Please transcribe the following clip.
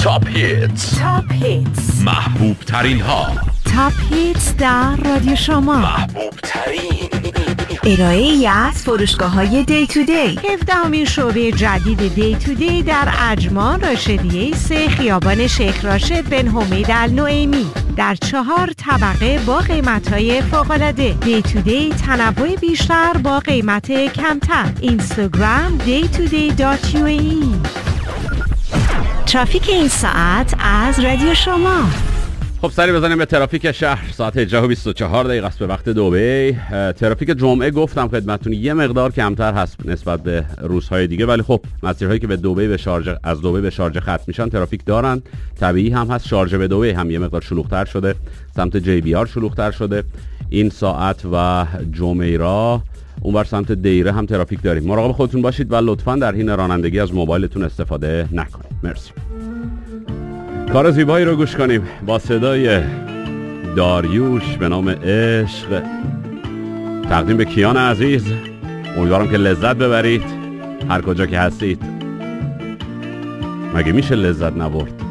تاپ هیتز، محبوب ترین ها، تاپ هیتز در رادیو شما، محبوب ترین ارائه‌ای از فروشگاه‌های دی تو دی. 17مین شعبه جدید دی تو دی در اجمان راشدیه 3 خیابان شیخ راشد بن حمید النعیمی در 4 طبقه با قیمت‌های فوق‌العاده. دی تو دی تنوع بیشتر با قیمت کمتر. اینستاگرام daytoday.ua. ترافیک این ساعت از رادیو شما. خب سری بزنیم به ترافیک شهر. ساعت 18:24 است به وقت دبی. ترافیک جمعه گفتم خدمتتون یه مقدار کمتر هست نسبت به روزهای دیگه، ولی خب مسیرهایی که به دبی به شارجه، از دبی به شارجه ختم میشن ترافیک دارن. طبیعی هم هست شارجه به دبی هم یه مقدار شلوغ‌تر شده، سمت جی بی آر شلوغ‌تر شده این ساعت و جمیرا اونور سمت دیره هم ترافیک داریم. مراقب خودتون باشید و لطفاً در حین رانندگی از موبایلتون استفاده نکنید. مرسی. کار زیبایی رو گوش کنیم با صدای داریوش به نام عشق، تقدیم به کیان عزیز. امیدوارم که لذت ببرید هر کجا که هستید. مگه میشه لذت نبرد؟